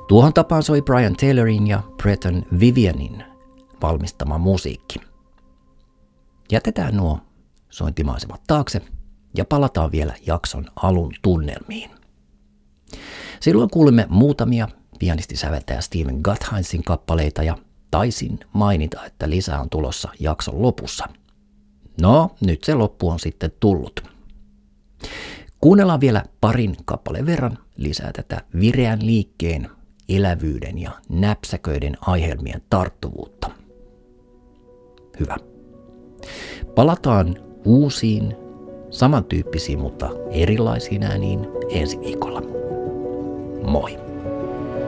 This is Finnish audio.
Tuohon tapaan soi Brian Taylorin ja Breton Vivianin valmistama musiikki. Jätetään nuo sointimaisemat taakse ja palataan vielä jakson alun tunnelmiin. Silloin kuulimme muutamia pianistisäveltäjä Stephen Guttheinsin kappaleita ja taisin mainita, että lisää on tulossa jakson lopussa. No, nyt se loppu on sitten tullut. Kuunnellaan vielä parin kappaleen verran lisää tätä vireän liikkeen, elävyyden ja näpsäköiden aihelmien tarttuvuutta. Hyvä. Palataan uusiin, samantyyppisiin, mutta erilaisiin ääniin ensi viikolla. Moi!